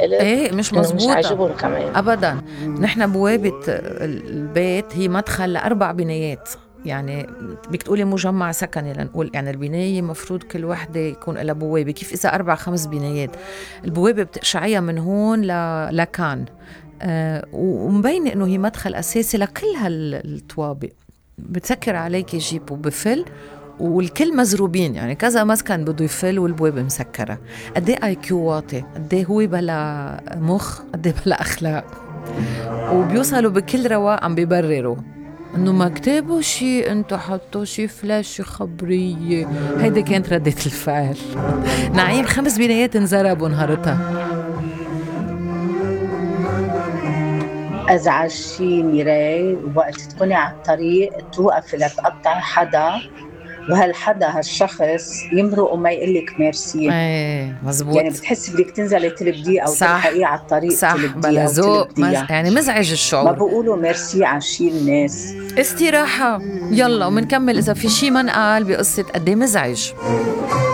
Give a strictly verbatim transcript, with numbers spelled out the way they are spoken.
قلت ايه مش إنه مش مزبوطة عاجبهم كمان. ابدا. نحن بوابة البيت هي مدخل لاربع بنايات، يعني بدك تقولي مجمع سكني لنقول، يعني البناية مفروض كل وحدة يكون لها بوابة، كيف إذا أربع خمس بنايات البوابة بتقشعيها من هون ل... لكان آه ومبينة إنه هي مدخل أساسي لكل هالطوابق. بتسكر عليك جيب وبفل والكل مزروبين، يعني كذا مسكن بده يفل والبوابة مسكرة. قديه اي كيو واطي، قديه هو بلا مخ، قديه بلا أخلاق، وبيوصلوا بكل رواق عم بيبرروا انه ما كتبوا شي، انتو حطوا شي فلاش خبرية. هيدا كانت ردة الفعل. نعيم خمس بنايات انزربوا نهارتها. أزعج شي ميراي وقت تكوني على الطريق توقف لتقطع حدا، وهالحدا هالشخص يمرق وما يقلك ميرسي. ايه مزبوط، يعني بتحسي بدك تنزلي تلبديه أو صح تلحقيه على الطريق صح، تلبديه بلا أو ذوق مز... تلبديها. يعني مزعج ما الشعور. بقولوا ميرسي على شي الناس. استراحة، يلا ومنكمل إذا في شي ما نقال بقصة قدي مزعج.